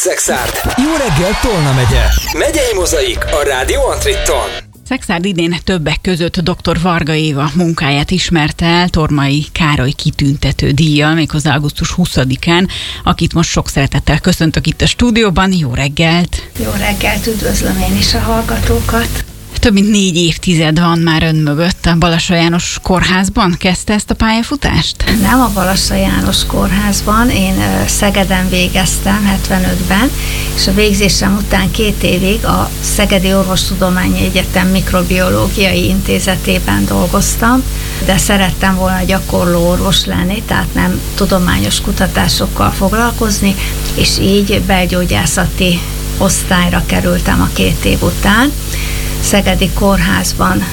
Szexárd. Jó reggel Tolna megye. Megyei Mozaik a Rádió Antritton. Szexárd idén többek között dr. Varga Éva munkáját ismerte el Tormai Károly kitüntető díjjal, méghozzá augusztus 20-án, akit most sok szeretettel köszöntök itt a stúdióban. Jó reggelt! Jó reggelt, üdvözlöm én is a hallgatókat! Több mint 4 évtized van már ön mögött. A Balassa János Kórházban kezdte ezt a pályafutást? Nem a Balassa János Kórházban, én Szegeden végeztem 75-ben, és a végzésem után 2 évig a Szegedi Orvostudományi Egyetem Mikrobiológiai Intézetében dolgoztam, de szerettem volna gyakorló orvos lenni, tehát nem tudományos kutatásokkal foglalkozni, és így belgyógyászati osztályra kerültem a 2 év után. Szegedi Kórházban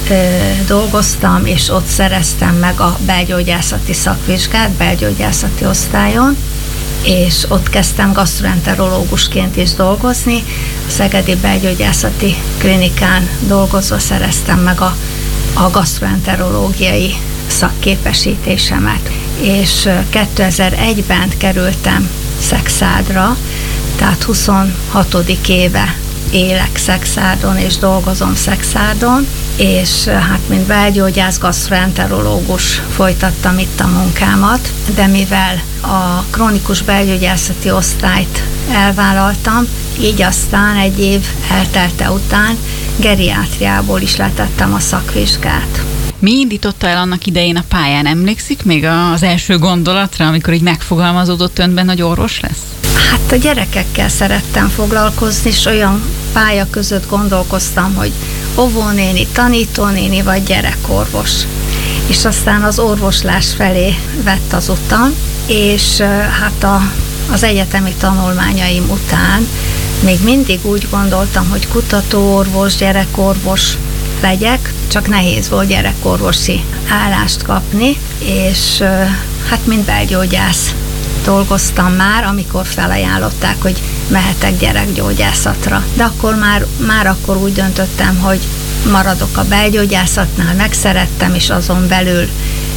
dolgoztam, és ott szereztem meg a belgyógyászati szakvizsgát, belgyógyászati osztályon, és ott kezdtem gasztroenterológusként is dolgozni. A Szegedi Belgyógyászati Klinikán dolgozva szereztem meg a gasztroenterológiai szakképesítésemet. És 2001-ben kerültem Szexárdra, tehát 26. éve élek Szexárdon és dolgozom Szexárdon, és hát mint belgyógyász, gasztroenterológus folytattam itt a munkámat, de mivel a krónikus belgyógyászati osztályt elvállaltam, így aztán 1 év eltelte után geriátriából is letettem a szakvizsgát. Mi indította el annak idején a pályán? Emlékszik még az első gondolatra, amikor így megfogalmazódott önben, hogy orvos lesz? Hát a gyerekekkel szerettem foglalkozni, és olyan pálya között gondolkoztam, hogy óvónéni, tanítónéni vagy gyerekorvos. És aztán az orvoslás felé vett az utam, és hát az egyetemi tanulmányaim után még mindig úgy gondoltam, hogy kutatóorvos, gyerekorvos legyek, csak nehéz volt gyerekorvosi állást kapni, és hát mint belgyógyász dolgoztam már, amikor felajánlották, hogy mehetek gyerekgyógyászatra. De akkor már akkor úgy döntöttem, hogy maradok a belgyógyászatnál, megszerettem, és azon belül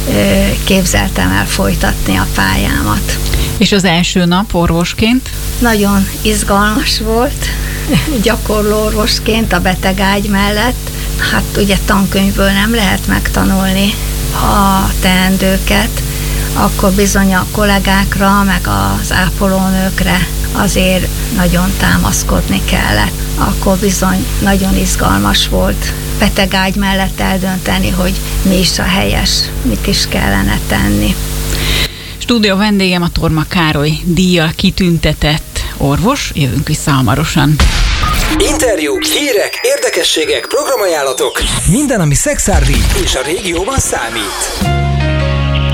képzeltem el folytatni a pályámat. És az első nap orvosként? Nagyon izgalmas volt, gyakorló orvosként a betegágy mellett. Hát ugye tankönyvből nem lehet megtanulni a teendőket, akkor bizony a kollégákra, meg az ápolónőkre azért nagyon támaszkodni kellett. Akkor bizony nagyon izgalmas volt betegágy mellett eldönteni, hogy mi is a helyes, mit is kellene tenni. Stúdió vendégem a Torma Károly díjjal kitüntetett orvos. Jövünk vissza hamarosan. Interjúk, hírek, érdekességek, programajánlatok. Minden, ami szexárdi és a régióban számít.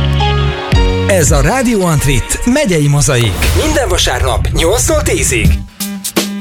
Ez a Rádió Antrit megyei mozaik. Minden vasárnap 8-tól 10-ig.